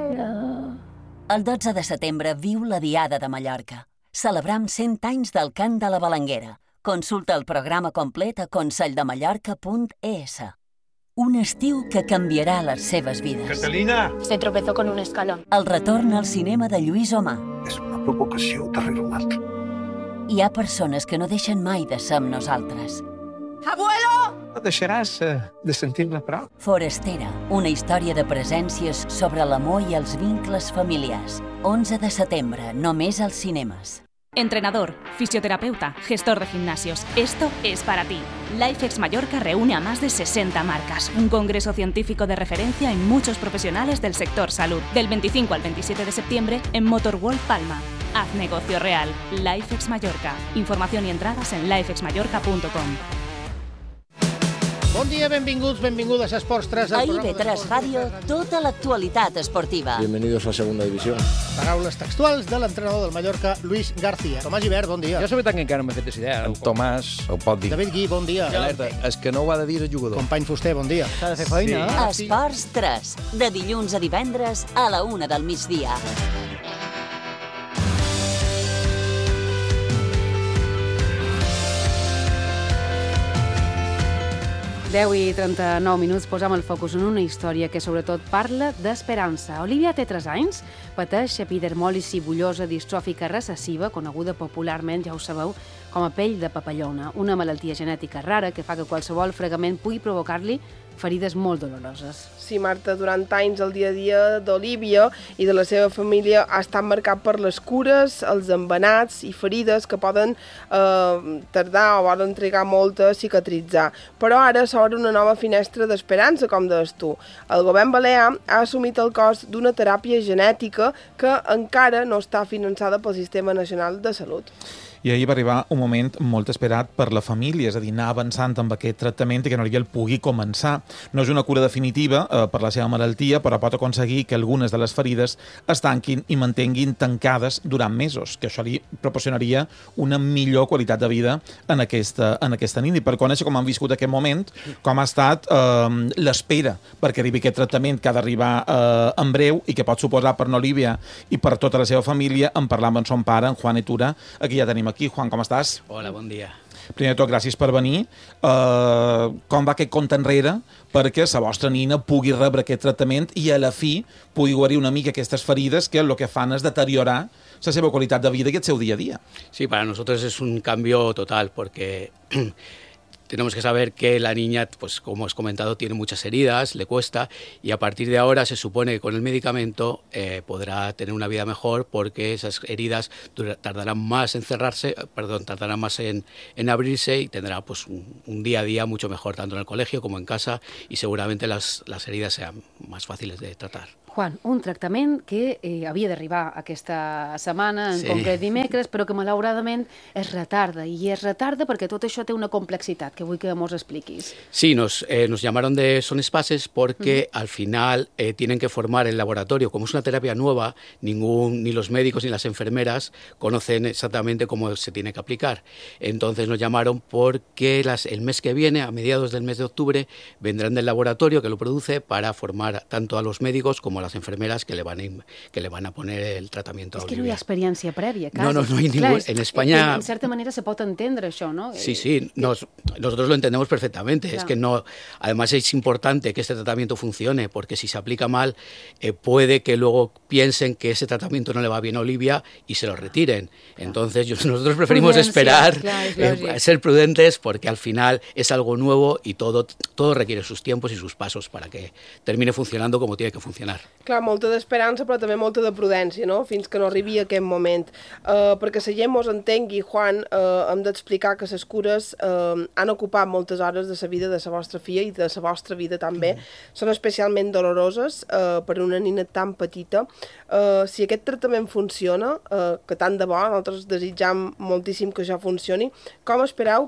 El 12 de setembre viu la Diada de Mallorca. Celebram 100 anys del cant de la Balanguera. Consulta el programa complet a conselldemallorca.es. Un estiu que canviarà les seves vides. Catalina! Se tropezó con un escalón. El retorn al cinema de Lluís Omar. És una provocació darrere una altra. Hi ha persones que no deixen mai de ser amb nosaltres. No deixaràs de sentir-la prou? Forastera, una història de presències sobre l'amor i els vincles familiars. 11 de setembre, només als cinemes. Entrenador, fisioterapeuta, gestor de gimnasios. Esto es para ti. LifeX Mallorca reúne a más de 60 marcas. Un congreso científico de referencia en muchos profesionales del sector salud. Del 25 al 27 de septiembre en Motorworld Palma. Haz negocio real. LifeX Mallorca. Información y entradas en lifexmallorca.com. Bon dia, benvinguts, benvingudes a Esports 3. A IB3 Ràdio, tota l'actualitat esportiva. Bienvenidos a Segunda División. Paraules textuals de l'entrenador del Mallorca, Luis García. Tomàs Gibert, bon dia. Jo la veritat que encara no m'he fet idea. En Tomàs ho pot dir. David Gui, bon dia. Alerta, és que no ho ha de dir el jugador. Company Fuster, bon dia. S'ha de fer feina. Sí. Esports 3, de dilluns a divendres a la 1 del migdia. Deu i 39 minuts posam el focus en una història que sobretot parla d'esperança. Olivia té 3 anys, pateix epidermòlisi bullosa distròfica recessiva, coneguda popularment, ja ho sabeu, com a pell de papallona, una malaltia genètica rara que fa que qualsevol fregament pugui provocar-li ferides molt doloroses. Sí, Marta, durant anys el dia a dia d'Olivia i de la seva família ha estat marcat per les cures, els embenats i ferides que poden tardar o volen trigar molt a cicatritzar. Però ara s'obre una nova finestra d'esperança, com deies tu. El govern balear ha assumit el cost d'una teràpia genètica que encara no està finançada pel Sistema Nacional de Salut. I ahir va arribar un moment molt esperat per la família, és a dir, anar avançant amb aquest tractament i que Noriel pugui començar. No és una cura definitiva per la seva malaltia, però pot aconseguir que algunes de les ferides es tanquin i mantenguin tancades durant mesos, que això li proporcionaria una millor qualitat de vida en aquesta nit. I per conèixer com han viscut aquest moment, com ha estat l'espera perquè arribi aquest tractament que ha d'arribar en breu i que pot suposar per Olivia i per tota la seva família, en parlar amb son pare, en Juan Etura, aquí ja tenim aquí. Juan, com estàs? Hola, bon dia. Primer de tot, gràcies per venir. Com va aquest compte enrere perquè la vostra nina pugui rebre aquest tractament i a la fi pugui guarir una mica aquestes ferides que el que fan és deteriorar la seva qualitat de vida i el seu dia a dia? Sí, para nosotros es un cambio total porque tenemos que saber que la niña, pues como has comentado, tiene muchas heridas, le cuesta, y a partir de ahora se supone que con el medicamento podrá tener una vida mejor porque esas heridas tardarán más en tardarán más en abrirse y tendrá pues un día a día mucho mejor, tanto en el colegio como en casa, y seguramente las heridas sean más fáciles de tratar. Juan, un tractament que havia d'arribar aquesta setmana, en concret dimecres, però que malauradament es retarda, i es retarda perquè tot això té una complexitat que vull que mos expliquis. Sí, nos llamaron de Son Espaces porque al final tienen que formar el laboratorio. Como es una terapia nueva, ni los médicos ni las enfermeras conocen exactamente cómo se tiene que aplicar. Entonces nos llamaron porque el mes que viene, a mediados del mes de octubre, vendrán del laboratorio que lo produce para formar tanto a los médicos como a las enfermeras que le van a poner el tratamiento a Olivia. És que no hi ha experiència prèvia, quasi. No hay ningún. En España... En certa manera se pot entendre això, ¿no? Sí, nosotros lo entendemos perfectamente. Claro. Es que no. Además es importante que este tratamiento funcione, porque si se aplica mal, puede que luego piensen que ese tratamiento no le va bien a Olivia y se lo retiren. Entonces nosotros preferimos esperar, ser prudentes, porque al final es algo nuevo y todo requiere sus tiempos y sus pasos para que termine funcionando como tiene que funcionar. Clar, molta d'esperança, però també molta de prudència, no?, fins que no arribi aquest moment. Perquè la gent mos entengui, Juan, hem d'explicar que les cures han ocupat moltes hores de la vida de la vostra filla i de la vostra vida també. Són especialment doloroses per una nina tan petita. Si aquest tractament funciona, que tant de bo, nosaltres desitjam moltíssim que això funcioni, com espereu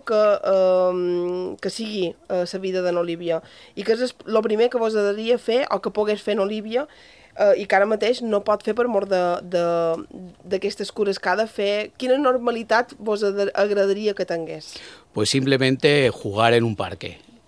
que sigui la vida de n'Olivia? I què és el primer que vos agradaria fer o que pogués fer n'Olivia i que ara mateix no pot fer per mort d'aquestes cures que ha de fer? Quina normalitat vos agradaria que tingués? Pues simplemente jugar en un parque.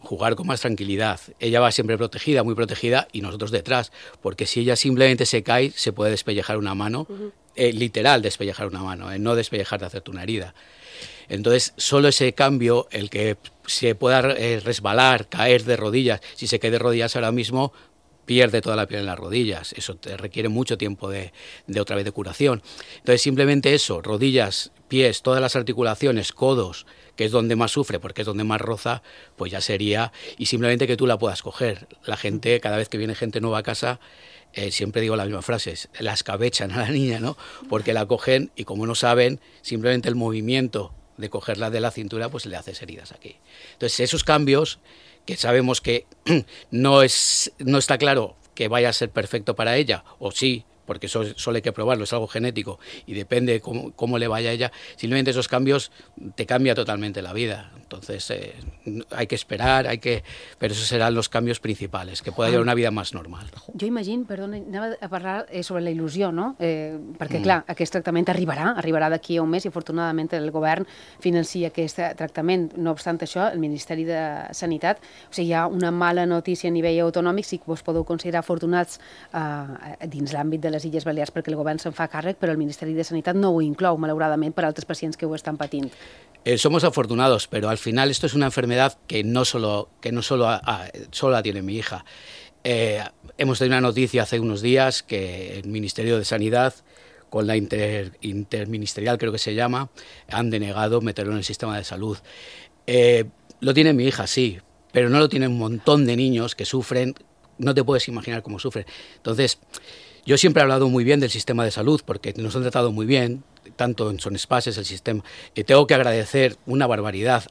jugar con más tranquilidad. Ella va siempre protegida, muy protegida, y nosotros detrás, porque si ella simplemente se cae, se puede despellejar una mano, literal despellejar una mano, no despellejar de hacerte una herida. Entonces, solo ese cambio, el que se pueda resbalar, caer de rodillas, si se cae de rodillas ahora mismo, pierde toda la piel en las rodillas. Eso te requiere mucho tiempo de otra vez de curación. Entonces, simplemente eso, rodillas, pies, todas las articulaciones, codos, que es donde más sufre, porque es donde más roza, pues ya sería, y simplemente que tú la puedas coger. La gente, cada vez que viene gente nueva a casa, siempre digo la misma frase, la escabechan a la niña, ¿no? Porque la cogen y como no saben, simplemente el movimiento de cogerla de la cintura, pues le haces heridas aquí. Entonces, esos cambios, que sabemos que no está claro que vaya a ser perfecto para ella, o sí, porque eso solo hay que probarlo, es algo genético y depende cómo le vaya a ella, simplemente esos cambios te cambia totalmente la vida. Entonces hay que esperar, pero esos serán los cambios principals, que pueda llevar una vida más normal. Jo imagino, perdona, anava a parlar sobre la il·lusió, no? Perquè, clar, aquest tractament arribarà d'aquí a un mes i afortunadament el govern financia aquest tractament. No obstant això, el Ministeri de Sanitat, o sigui, hi ha una mala notícia a nivell autonòmic, sí que vos podeu considerar afortunats dins l'àmbit de les Illes Balears perquè el govern se'n fa càrrec, però el Ministeri de Sanitat no ho inclou, malauradament, per a altres pacients que ho estan patint. Somos afortunados, pero al final esto es una enfermedad que no solo la tiene mi hija. Hemos tenido una noticia hace unos días que el Ministerio de Sanidad, con la interministerial creo que se llama, han denegado meterlo en el sistema de salud. Lo tiene mi hija, sí, pero no lo tiene un montón de niños que sufren, no te puedes imaginar cómo sufren. Entonces, yo siempre he hablado muy bien del sistema de salud porque nos han tratado muy bien, tanto en Son Espases, el sistema. Tengo que agradecer una barbaridad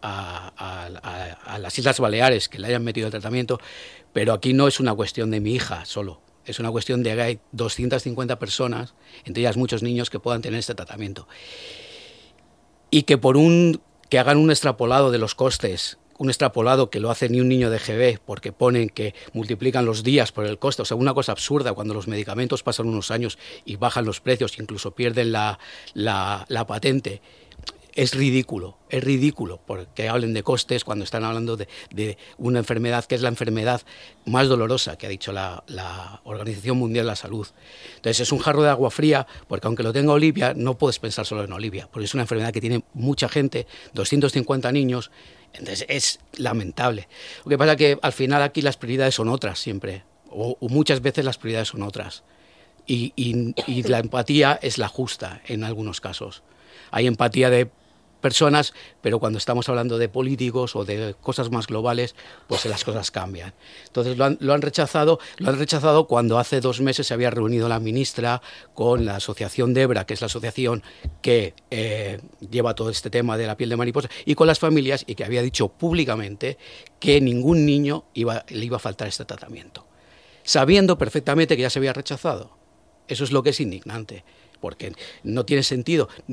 a las Islas Baleares que le hayan metido el tratamiento, pero aquí no es una cuestión de mi hija solo, es una cuestión de que hay 250 personas, entre ellas muchos niños, que puedan tener este tratamiento. Y que que hagan un extrapolado de los costes, un extrapolado que lo hace ni un niño de GB, porque ponen que multiplican los días por el coste, o sea, una cosa absurda cuando los medicamentos pasan unos años y bajan los precios, incluso pierden la patente. Es ridículo porque hablen de costes cuando están hablando de una enfermedad que es la enfermedad más dolorosa que ha dicho la Organización Mundial de la Salud. Entonces es un jarro de agua fría, porque aunque lo tenga Olivia, no puedes pensar solo en Olivia, porque es una enfermedad que tiene mucha gente, 250 niños. Entonces es lamentable. Lo que pasa es que al final aquí las prioridades son otras siempre, o muchas veces las prioridades son otras. Y la empatía es la justa en algunos casos. Hay empatía de personas, pero cuando estamos hablando de políticos o de cosas más globales, pues las cosas cambian. Entonces lo han rechazado cuando hace 2 meses se había reunido la ministra con la asociación Debra, que es la asociación que lleva todo este tema de la piel de mariposa, y con las familias, y que había dicho públicamente que ningún niño le iba a faltar este tratamiento, sabiendo perfectamente que ya se había rechazado. Eso es lo que es indignante, porque no tiene sentido.